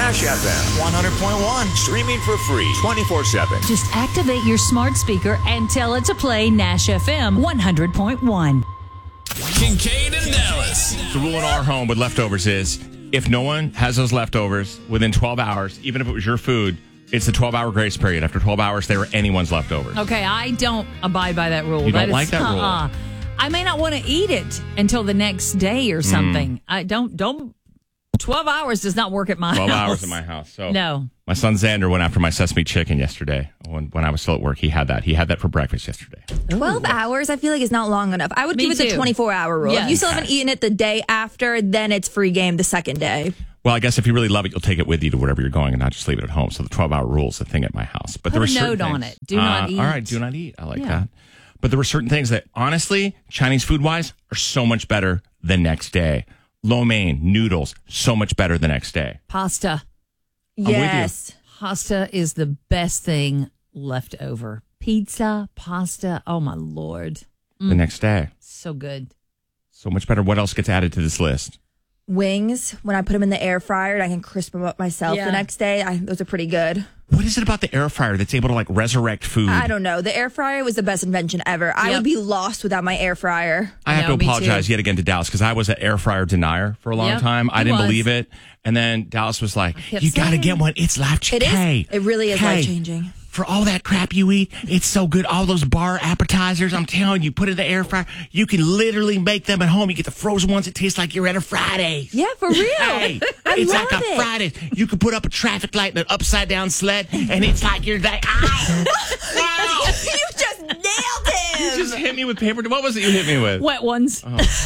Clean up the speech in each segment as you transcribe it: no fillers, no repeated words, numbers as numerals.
Nash FM 100.1. Streaming for free 24/7. Just activate your smart speaker and tell it to play Nash FM 100.1. Kincaid and Dallas. The rule in our home with leftovers is if no one has those leftovers within 12 hours, even if it was your food, it's a 12-hour grace period. After 12 hours, they were anyone's leftovers. Okay, I don't abide by that rule. You don't like that rule? I may not want to eat it until the next day or something. I don't. 12 hours does not work at my 12 house. hours at my house. So No. My son Xander went after my sesame chicken yesterday. When I was still at work, he had that. He had that for breakfast yesterday. 12 hours, I feel like, is not long enough. I would Me give it the too. 24-hour rule. Yes. If you still haven't eaten it the day after, then it's free game the second day. Well, I guess if you really love it, you'll take it with you to wherever you're going and not just leave it at home. So the 12-hour rule is the thing at my house. But there were Put a certain note on things. it. Do not eat. All right, do not eat. I like that. But there were certain things that, honestly, Chinese food-wise, are so much better the next day. Lo mein, noodles, so much better the next day. Pasta. with you. Yes. Pasta is the best thing left over. Pizza, pasta. Oh, my Lord. The next day. So good. So much better. What else gets added to this list? Wings, when I put them in the air fryer and I can crisp them up myself Yeah. the next day, those are pretty good. What is it about the air fryer that's able to, like, resurrect food? I don't know. The air fryer was the best invention ever. I would be lost without my air fryer. I have No, to me apologize too. yet again to Dallas because I was an air fryer denier for a long Yep, time. I he didn't was. believe it. And then Dallas was like, kept you got to saying. get one. It's life It is. changing. It really is life-changing. For all that crap you eat, it's so good. All those bar appetizers, I'm telling you, put it in the air fryer. You can literally make them at home. You get the frozen ones. It tastes like you're at a Fridays. Yeah, for real. Hey, I it's love like a it. Fridays. You could put up a traffic light in an upside down sled, and it's like you're like, wow. You just nailed him. You just hit me with paper. What was it you hit me with? Wet ones.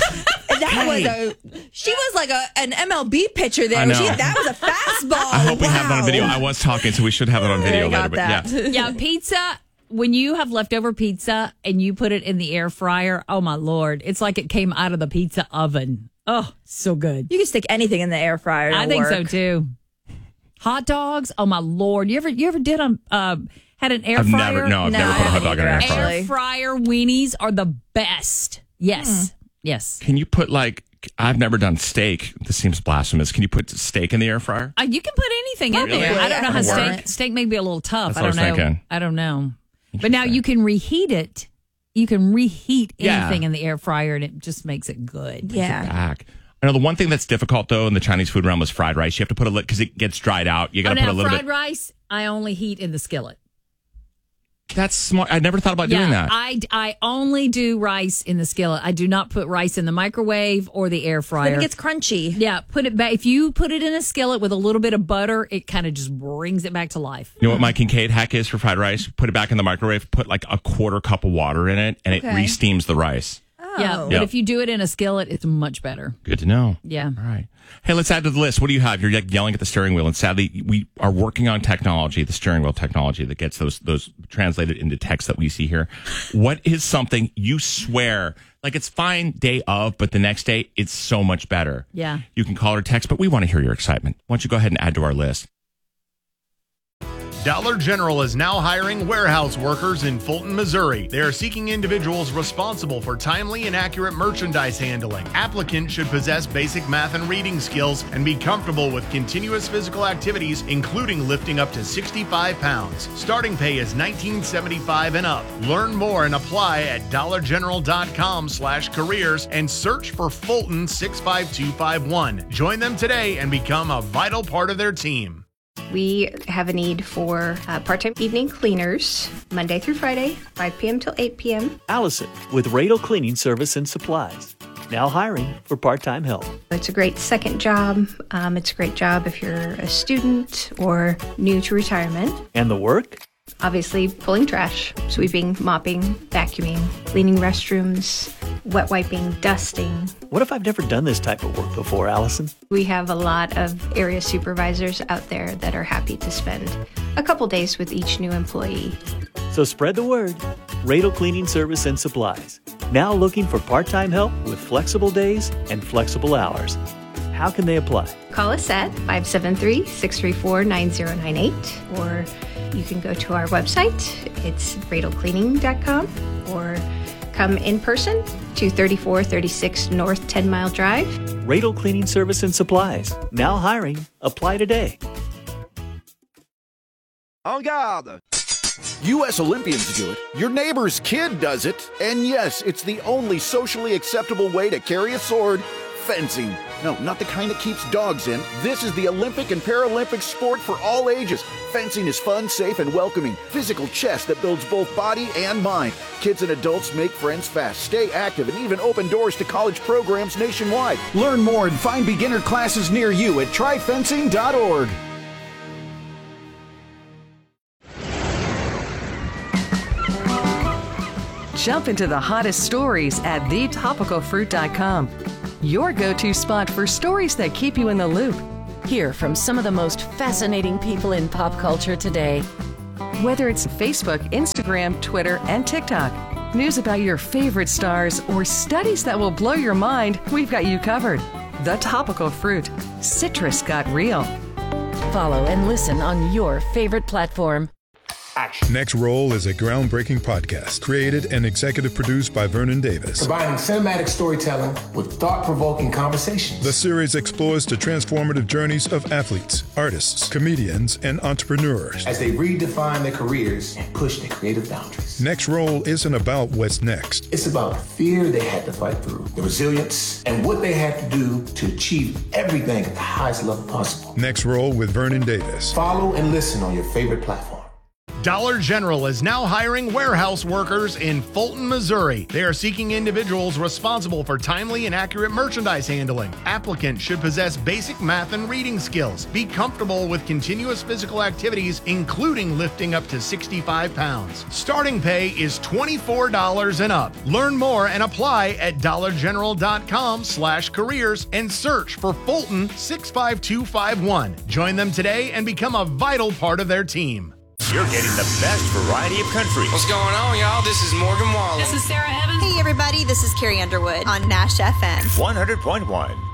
She was like an MLB pitcher there. I know. That was a fastball. I hope we have that on video. I was talking, so we should have it on video I later. got But that. yeah. Yeah, pizza. When you have leftover pizza and you put it in the air fryer, oh my Lord, it's like it came out of the pizza oven. Oh, so good. You can stick anything in the air fryer. I think so too. Hot dogs, oh my Lord. You ever did had an air fryer? I've never put a hot dog in an air Actually. fryer. Air fryer weenies are the best. Yes. Yes. Can you put, like, I've never done steak. This seems blasphemous. Can you put steak in the air fryer? You can put anything in Really? there. I don't know how That'll work. steak may be a little tough. That's I what don't I was know. thinking. I don't know. But now you can reheat it. You can reheat Yeah. anything in the air fryer and it just makes it good. Yeah. Back. I know the one thing that's difficult, though, in the Chinese food realm is fried rice. You have to put because it gets dried out. You got to put a little fried bit. rice, I only heat in the skillet. That's smart. I never thought about doing that. I only do rice in the skillet. I do not put rice in the microwave or the air fryer. Then it gets crunchy. Yeah, put it back. If you put it in a skillet with a little bit of butter, it kind of just brings it back to life. You know what my Kincaid hack is for fried rice? Put it back in the microwave, put like a quarter cup of water in it, and it re-steams the rice. Yeah, but Yeah. if you do it in a skillet, it's much better. Good to know. Yeah. All right. Hey, let's add to the list. What do you have? You're like yelling at the steering wheel, and sadly, we are working on technology, the steering wheel technology that gets those translated into text that we see here. What is something you swear, like it's fine day of, but the next day it's so much better? Yeah. You can call or text, but we want to hear your excitement. Why don't you go ahead and add to our list? Dollar General is now hiring warehouse workers in Fulton, Missouri. They are seeking individuals responsible for timely and accurate merchandise handling. Applicants should possess basic math and reading skills and be comfortable with continuous physical activities, including lifting up to 65 pounds. Starting pay is $19.75 and up. Learn more and apply at dollargeneral.com/careers and search for Fulton 65251. Join them today and become a vital part of their team. We have a need for part-time evening cleaners, Monday through Friday, 5 p.m. till 8 p.m. Allison with Radel Cleaning Service and Supplies. Now hiring for part-time help. It's a great second job. It's a great job if you're a student or new to retirement. And the work? Obviously, pulling trash, sweeping, mopping, vacuuming, cleaning restrooms, wet wiping, dusting. What if I've never done this type of work before, Allison? We have a lot of area supervisors out there that are happy to spend a couple days with each new employee. So spread the word. Radel Cleaning Service and Supplies. Now looking for part-time help with flexible days and flexible hours. How can they apply? Call us at 573-634-9098, or you can go to our website. It's radelcleaning.com, or come in person to 3436 North 10 Mile Drive. Radel Cleaning Service and Supplies. Now hiring. Apply today. En garde! U.S. Olympians do it, your neighbor's kid does it, and yes, it's the only socially acceptable way to carry a sword, fencing. No, not the kind that keeps dogs in. This is the Olympic and Paralympic sport for all ages. Fencing is fun, safe, and welcoming. Physical chess that builds both body and mind. Kids and adults make friends fast, stay active, and even open doors to college programs nationwide. Learn more and find beginner classes near you at tryfencing.org. Jump into the hottest stories at thetopicalfruit.com. Your go-to spot for stories that keep you in the loop. Hear from some of the most fascinating people in pop culture today. Whether it's Facebook, Instagram, Twitter, and TikTok, news about your favorite stars, or studies that will blow your mind, we've got you covered. The Topical Fruit. Citrus got real. Follow and listen on your favorite platform. Action. Next Roll is a groundbreaking podcast created and executive produced by Vernon Davis. Combining cinematic storytelling with thought-provoking conversations. The series explores the transformative journeys of athletes, artists, comedians, and entrepreneurs as they redefine their careers and push their creative boundaries. Next Roll isn't about what's next. It's about the fear they had to fight through, the resilience, and what they had to do to achieve everything at the highest level possible. Next Roll with Vernon Davis. Follow and listen on your favorite platform. Dollar General is now hiring warehouse workers in Fulton, Missouri. They are seeking individuals responsible for timely and accurate merchandise handling. Applicants should possess basic math and reading skills, be comfortable with continuous physical activities, including lifting up to 65 pounds. Starting pay is $24 and up. Learn more and apply at dollargeneral.com/careers and search for Fulton 65251. Join them today and become a vital part of their team. You're getting the best variety of country. What's going on, y'all? This is Morgan Wallen. This is Sarah Evans. Hey, everybody. This is Carrie Underwood on Nash FM. 100.1.